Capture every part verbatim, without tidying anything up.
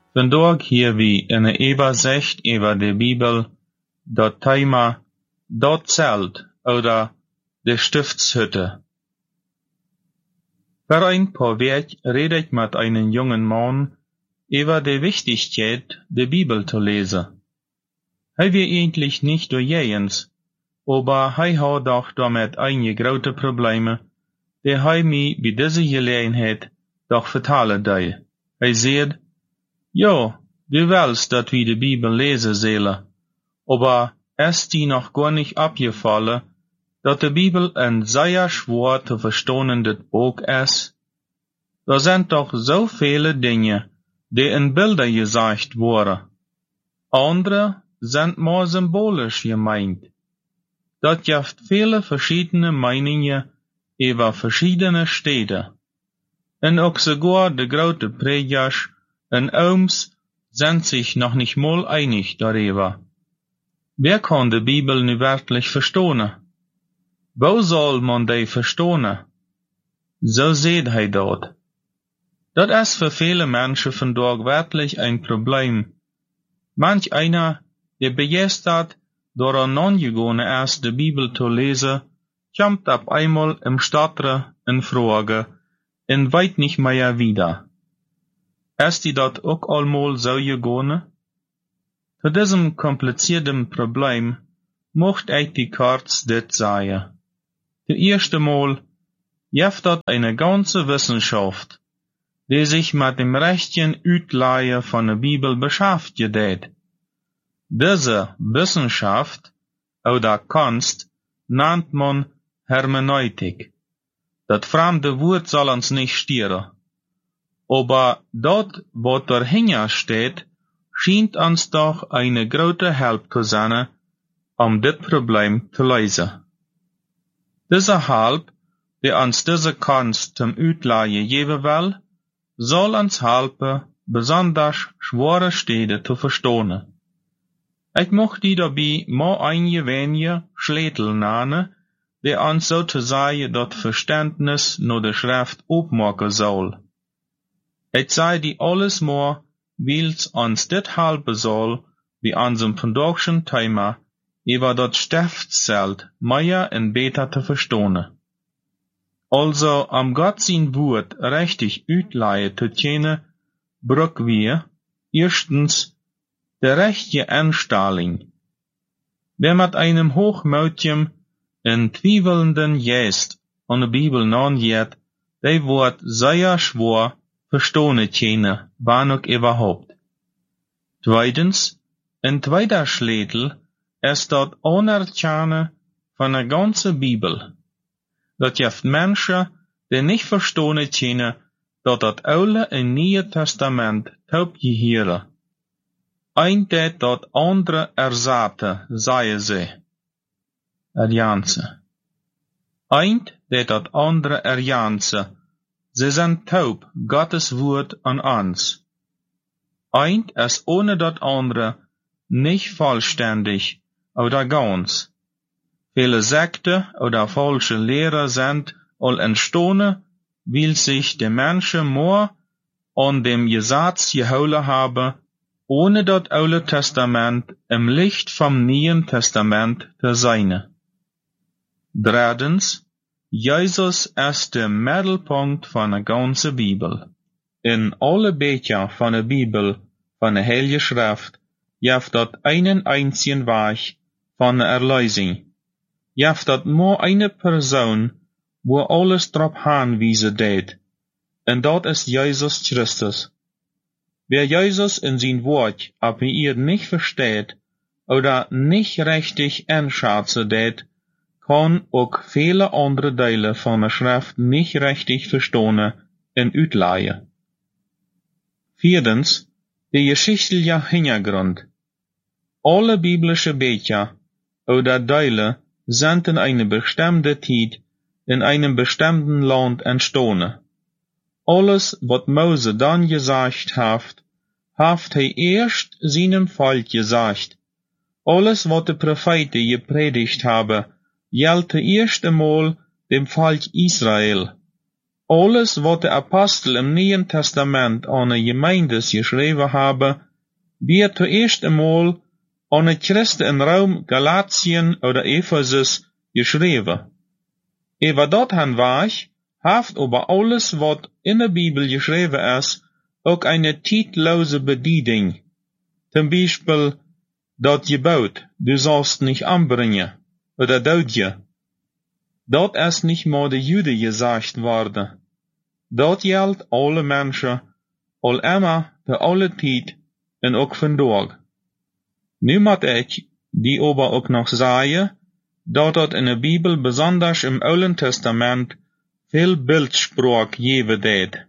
Vandaag hier wie in een overzicht over de Bibel, dat Thema, dat Zelt oder de Stiftshütte. Vor ein paar Wochen rede ich mit einem jungen Mann über die Wichtigkeit, die Bibel zu lesen. Er will eigentlich nicht durchgehens, aber er hat doch damit einige große Probleme, die er mir bei dieser Gelegenheit doch vertellen will. Er sagt, ja, du willst, dass wir die Bibel lesen sollen, aber ist dir noch gar nicht abgefallen, dass die Bibel ein sehr schwer zu verstehendes Buch ist? Da sind doch so viele Dinge, die in Bilder gesagt wurden. Andere sind more symbolisch gemeint. Das gibt viele verschiedene Meinungen über verschiedene Städte. Und auch sogar die großen Prägers und Oms sind sich noch nicht mal einig darüber. Wer kann die Bibel nu wirklich verstehen? Wo soll man die verstehen? So sieht er dort. Das ist für viele Menschen von dort wirklich ein Problem. Manch einer, der begeistert daran angegangen ist, die Bibel zu lesen, kommt auf einmal im Stadtre in Frage und weit nicht mehr wieder. Ist die dort auch einmal so gegangen? Zu diesem komplizierten Problem möchte ich die kurz dit sagen. Das erste Mal gibt dort eine ganze Wissenschaft, die sich mit dem rechten Utleihe von der Bibel beschäftigt. Diese Wissenschaft oder Kunst nennt man Hermeneutik. Das fremde Wort soll uns nicht stören. Aber dort, was dahinter steht, scheint uns doch eine große Hilfe zu sein, um das Problem zu lösen. Diese Hilfe, die uns diese Kunst zum Utleihen geben will, soll uns helfen, besonders schwere Städte zu verstehen. Ich möchte dabei mal einige wenige Schlätel nennen, die uns sozusagen das Verständnis nur der Schrift aufmachen soll. Ich sage die alles mal, weil's uns dit helfen soll, wie unserem vandaagschen Thema, über das Stiftszelt mehr und besser zu verstehen. Also, am Gott sein Wort richtig utleihen zu können, brauchen wir, erstens, der rechte Einstellung. Wer mit einem hochmütigen und zweifelnden Geist an der Bibel nachgeht, der wird sehr schwer verstehen können, wann auch überhaupt. Zweitens, ein zweiter Schlätel ist das Anerkennen von der ganzen Bibel. Das gibt Menschen, die nicht verstehen können, dass das Alte und Neue Testament taub gehören. Ein das das andere ersatte, sagen sie. Erjanse. Ein das das andere erjanse. Sie sind taub, Gottes Wort an uns. Ein ist ohne das andere nicht vollständig oder ganz. Viele Sekte oder falsche Lehrer sind all entstanden, weil sich die Menschen mehr an dem Gesetz gehalten haben, ohne das Alte Testament im Licht vom Neuen Testament zu sein. Drittens, Jesus ist der Mittelpunkt von der ganzen Bibel. In alle Bücher von der Bibel, von der Heilige Schrift, gibt dort einen einzigen Weg von der Erlösung. Gibt dort nur eine Person, wo alles drauf hinweisen tät. Und dort ist Jesus Christus. Wer Jesus in sein Wort ab ihr nicht versteht oder nicht richtig einschätzen tät, kann auch viele andere Teile von der Schrift nicht richtig verstehen und utleihen. Viertens, der geschichtliche Hintergrund. Alle biblische Bücher oder Teile sind in einer bestimmten Zeit in einem bestimmten Land entstanden. Alles, was Mose dann gesagt hat, hat er erst seinem Volk gesagt. Alles, was die Propheten gepredigt haben, galt erst einmal dem Volk Israel. alles wat de Apostel im Neuen Testament an de Gemeindes geschreven hebben, wird zuerst einmal an de Christen in Rom, Galatien oder Ephesus geschreven. Über dat han war, haft aber alles wat in der Bibel geschreven ist, auch eine zeitlose Bedeutung. Zum Beispiel, dat Gebot, du sollst nicht anbringen, oder doodje. Dat ist nicht mal de Juden gesagt worden. Dat geldt alle Menschen, al immer, te alle Tijd, en ook vandaag. Nu moet ik, die aber ook nog zeggen, dat dat in de Bibel, besonders im Oude Testament, veel Bildspraak geven deed.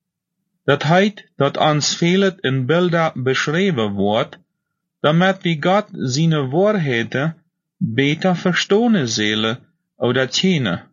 Dat heet dat ons veel in Bilder beschreven wordt, damit wie Gott seine Wahrheiten beter verstehen zullen oder kennen.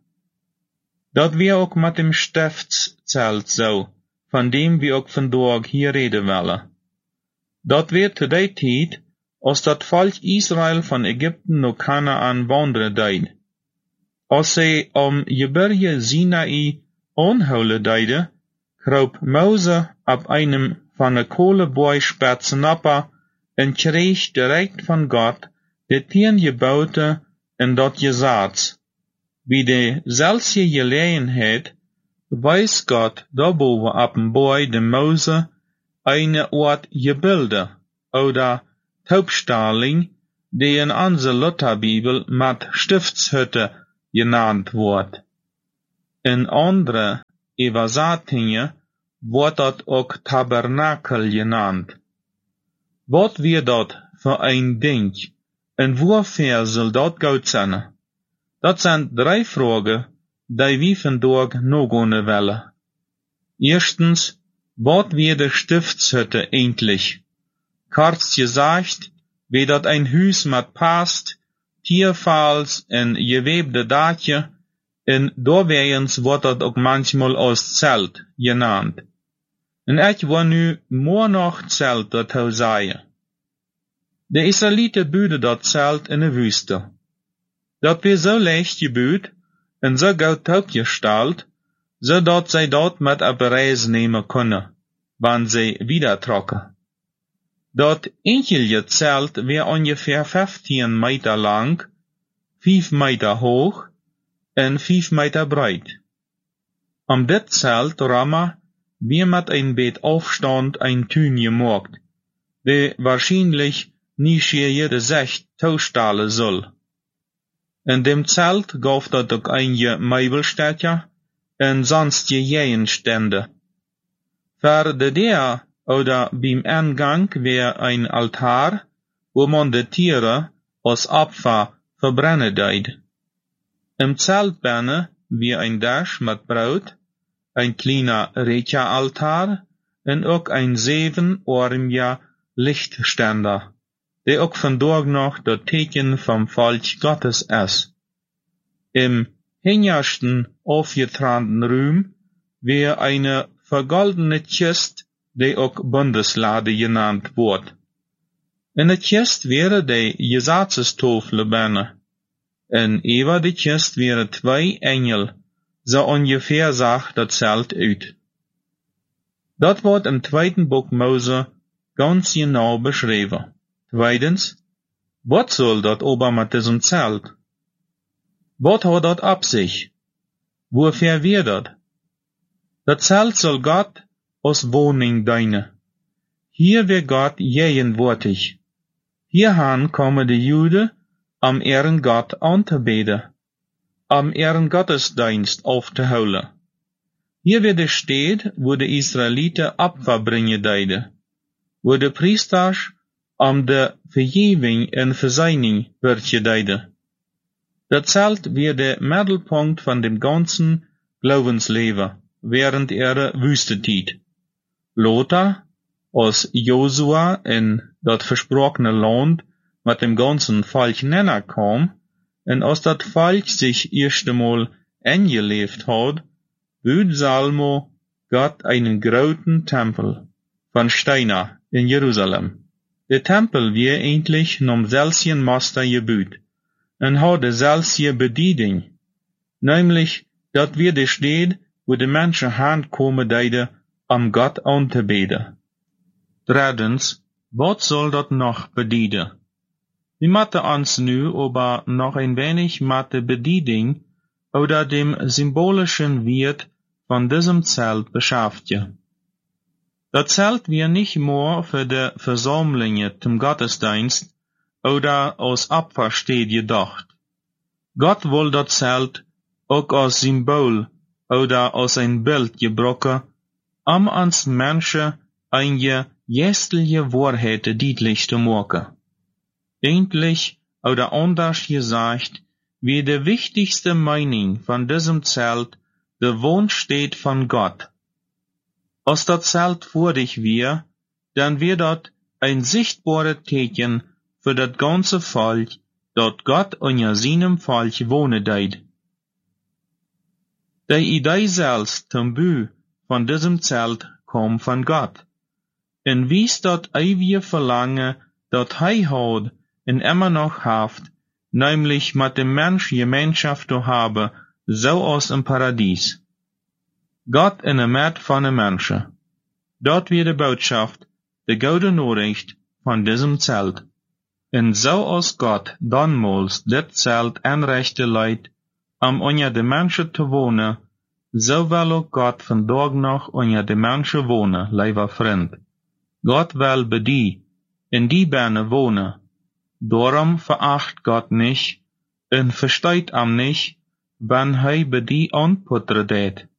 Dat wir ook met dem Stiftszelt zo, van dem wir ook vandaag hier reden willen. Dat wird zu der Tijd, als dat Volk Israel van Ägypten naar Kanaan wandelen deed. Als zij om Gebirge Sinai aanhouden deiden, kroop Mose op einem van de kolenboy-spitsen nappa en kreeg direct van God de tien geboten en dat gezag. Wie de zelfde gelegenheid weist Gott daarboven op een boy de Mose eine Art Gebilde oder Taubstalling, die in onze Lutherbibel met Stiftshütte genannt wordt. In andere Übersetzungen wordt dat ook Tabernakel genannt. Wat wir dat voor een ding en waarvoor zal dat goed zijn? Dat zijn drie vragen die we vandaag nog gaan willen. Erstens, wat wir de Stiftshütte eigentlich? Kurz gesagt, wie dat ein Huis met past, Tierfalls en gewebde daadje, en doorwegens wordt dat ook manchmal als Zelt genannt. En ik wil nu meer nog Zelt dat zou zeggen. De Israëlieten buiten dat Zelt in de Wüste. Dat weer zo leicht gebuut en zo goed opgesteld, zodat zij dat met op reis nemen kunnen, wanneer zij wieder trokken. Dat enkele Zelt weer ongeveer vijftien meter lang, vijf meter hoog en vijf meter breed. Om dit Zelt rammen weer met een beetje afstand een tuin gemaakt, die waarschijnlijk niet jede zicht toestellen zal. In dem Zelt gaf dat ook einige Meubelstädte en sonstige Gegenstände. Voor de deur oder beim Eingang wäre ein Altar, wo man de Tiere als Opfer verbrennen deed. Im Zelt binnen wie ein Tisch mit Brot, ein kleiner Räucheraltar en ook ein zevenarmiger Lichtständer, der ook vandaag nog dat Teken vom Volk Gottes ist. Im hintersten aufgetragenen Raum wäre eine vergoldene Kist, die ook Bundeslade genannt wordt. In de kist wäre de Gesetzestafel binnen, en über de kist wäre twee Engel, so ungefähr zag dat Zelt uit. Dat wordt im tweiten Buch Mose ganz genau beschreven. Tweitens, wat soll dat ober mit diesem Zelt? Wat hat dat ab sich? Wofür wird dat? Dat Zelt soll Gott als Wohnung dienen. Hier wird Gott gegenwärtig. Hierhan kommen die Juden, am ihren Gott anzubeten, am ihren Gottesdienst aufzuholen. Hier wird es steht, wo die Israeliten Opfer bringen deiden, wo die Priesters am de Vergebung en Versöhnung wird gedeiden. Dat Zelt wird der Mittelpunkt von dem ganzen Glaubensleben während ihrer Wüstenzeit. Lothar, als Josua in dat versprochene Land mit dem ganzen Volk näher kam, en als dat Volk sich erst einmal eingelebt hat, bot Salomo Gott einen großen Tempel von Steiner in Jerusalem. Der Tempel wird endlich nom selben Master gebaut en hat dezelfde bediening, nämlich dat wir de steht, wo de mensen aankomen deiden om God aan te beden. Drittens, wat zal dat nog bedienen? We moeten ons nu aber noch ein wenig mit der Bedienung oder dem symbolischen Wert von diesem Zelt beschäftigen. Das Zelt wir nicht nur für die Versammlungen zum Gottesdienst oder als Opfer steht gedacht. Gott will das Zelt auch als Symbol oder als ein Bild gebruiken, um uns Menschen eine geestliche Wahrheit deutlich zu machen. Eigentlich, oder anders gesagt, wie die wichtigste Meinung von diesem Zelt der Wunsch steht von Gott. Als das Zelt fertig wird, dann wird dort ein sichtbares Teken für das ganze Volk, dat Gott unter seinem Volk wohnen deed. Die Idee selbst zum Bau von diesem Zelt kommt von Gott. Und wies dat ewige Verlangen, dat hij hat und immer noch haft, nämlich mit dem Mensch Gemeinschaft zu haben, so aus im Paradies. Gott in der Mitte von den Menschen. Dort wird die Botschaft, die gute Nachricht von diesem Zelt. Und so aus Gott damals dit Zelt anrechte leid, um unter den Menschen zu wohnen, so will auch Gott vandaag noch unter den Menschen wohnen, lieber Freund. Gott will bei die, in die Berne wohnen. Darum veracht Gott nicht, und versteht am nicht, wenn hij bei die anputteren deed.